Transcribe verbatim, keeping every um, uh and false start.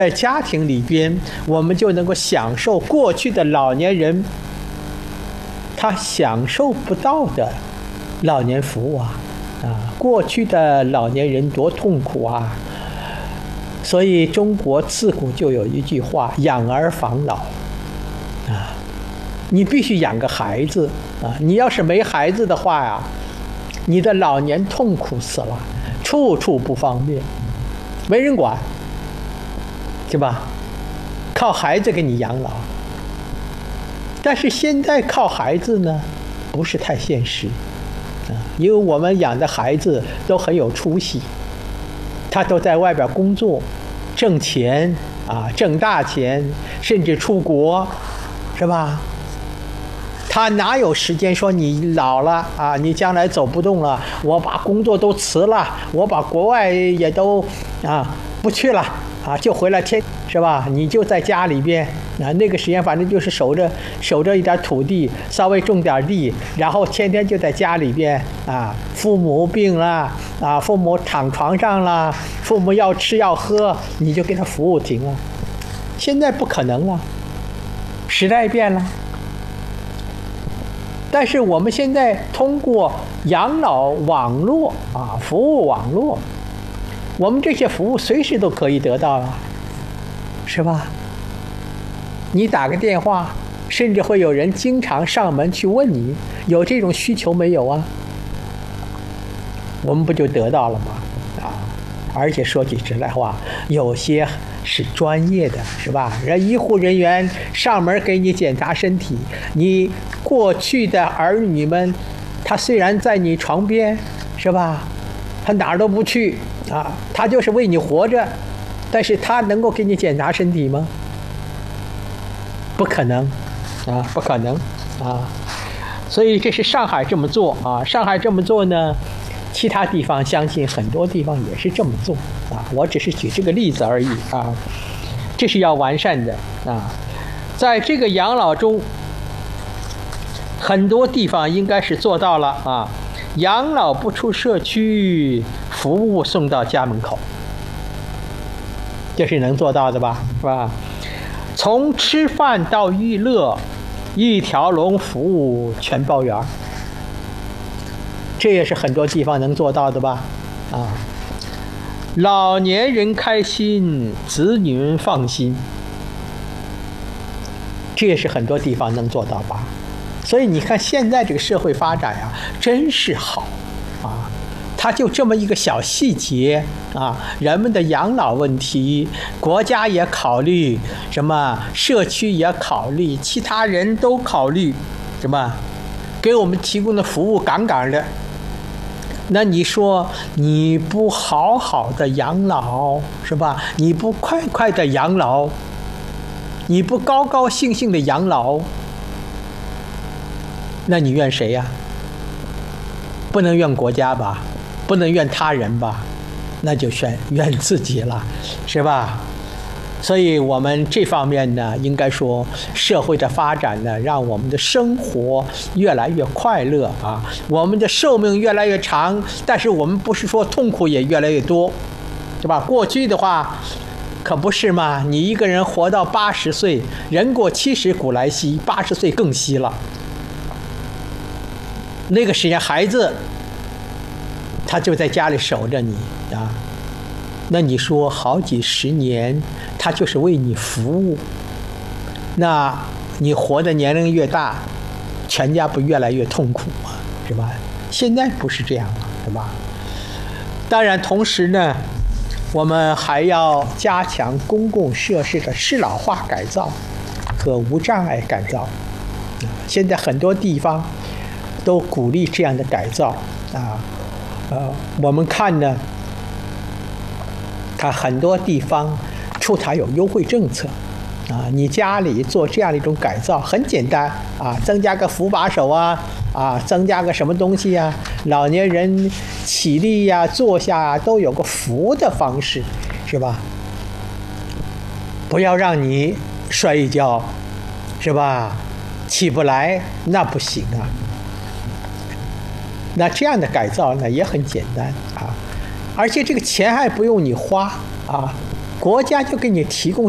在家庭里边，我们就能够享受过去的老年人他享受不到的老年服务啊！啊，过去的老年人多痛苦啊！所以中国自古就有一句话：“养儿防老。”啊，你必须养个孩子啊！你要是没孩子的话呀，你的老年痛苦死了，处处不方便，没人管。是吧？靠孩子给你养老，但是现在靠孩子呢，不是太现实啊，因为我们养的孩子都很有出息，他都在外边工作，挣钱啊，挣大钱，甚至出国，是吧？他哪有时间说你老了啊，你将来走不动了，我把工作都辞了，我把国外也都啊不去了。啊，就回来天是吧？你就在家里边啊，那个时间反正就是守着守着一点土地，稍微种点地，然后天天就在家里边啊。父母病了啊，父母躺床上了，父母要吃要喝，你就给他服务停了。现在不可能了，时代变了。但是我们现在通过养老网络啊，服务网络。我们这些服务随时都可以得到了，是吧？你打个电话，甚至会有人经常上门去问你有这种需求没有啊？我们不就得到了吗？啊！而且说句实在话，有些是专业的，是吧？人医护人员上门给你检查身体，你过去的儿女们，他虽然在你床边，是吧？他哪儿都不去啊，他就是为你活着，但是他能够给你检查身体吗？不可能啊，不可能啊！所以这是上海这么做啊，上海这么做呢，其他地方相信很多地方也是这么做啊。我只是举这个例子而已啊，这是要完善的啊。在这个养老中，很多地方应该是做到了啊。养老不出社区，服务送到家门口，这是能做到的吧？是吧？从吃饭到娱乐，一条龙服务全包圆，这也是很多地方能做到的吧？啊，老年人开心，子女们放心，这也是很多地方能做到吧？所以你看，现在这个社会发展呀，真是好啊！它就这么一个小细节啊，人们的养老问题，国家也考虑，什么社区也考虑，其他人都考虑，什么给我们提供的服务杠杠的。那你说你不好好的养老，是吧？你不快快的养老，你不高高兴兴的养老，那你怨谁呀？不能怨国家吧，不能怨他人吧，那就怨怨自己了，是吧？所以我们这方面呢，应该说社会的发展呢，让我们的生活越来越快乐啊，我们的寿命越来越长，但是我们不是说痛苦也越来越多，对吧？过去的话可不是嘛，你一个人活到八十岁，人过七十古来稀，八十岁更稀了。那个时间孩子他就在家里守着你啊，那你说好几十年他就是为你服务，那你活的年龄越大，全家不越来越痛苦吗？是吧？现在不是这样了，是吧？当然同时呢，我们还要加强公共设施的适老化改造和无障碍改造。现在很多地方都鼓励这样的改造啊，呃，我们看呢，它很多地方出台有优惠政策啊，你家里做这样的一种改造很简单啊，增加个扶把手啊，啊，增加个什么东西啊，老年人起立呀、啊、坐下啊，都有个扶的方式，是吧？不要让你摔一跤，是吧？起不来那不行啊。那这样的改造呢也很简单啊，而且这个钱还不用你花啊， 国家就给你提供